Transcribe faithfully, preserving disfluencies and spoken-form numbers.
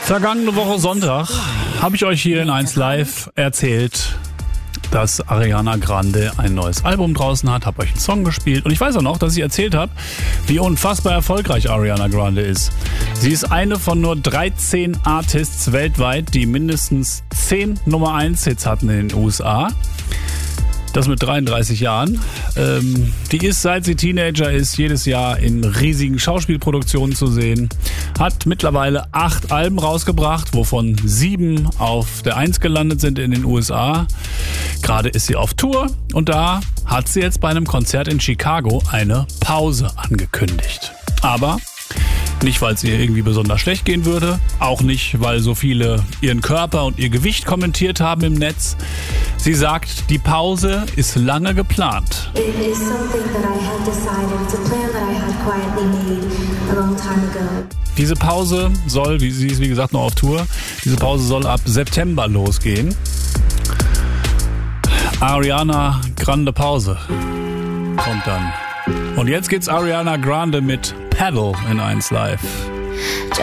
Vergangene Woche Sonntag habe ich euch hier in eins Live erzählt, dass Ariana Grande ein neues Album draußen hat, habe euch einen Song gespielt und ich weiß auch noch, dass ich erzählt habe, wie unfassbar erfolgreich Ariana Grande ist. Sie ist eine von nur dreizehn Artists weltweit, die mindestens zehn Nummer eins Hits hatten in den U S A. Das mit dreiunddreißig Jahren. Ähm, die ist, seit sie Teenager ist, jedes Jahr in riesigen Schauspielproduktionen zu sehen. Hat mittlerweile acht Alben rausgebracht, wovon sieben auf der Eins gelandet sind in den U S A. Gerade ist sie auf Tour und da hat sie jetzt bei einem Konzert in Chicago eine Pause angekündigt. Aber nicht, weil es ihr irgendwie besonders schlecht gehen würde, auch nicht, weil so viele ihren Körper und ihr Gewicht kommentiert haben im Netz. Sie sagt, die Pause ist lange geplant. Diese Pause soll, wie sie ist wie gesagt noch auf Tour, diese Pause soll ab September losgehen. Ariana Grande Pause kommt dann. Und jetzt geht's Ariana Grande mit Paddle in eins Live.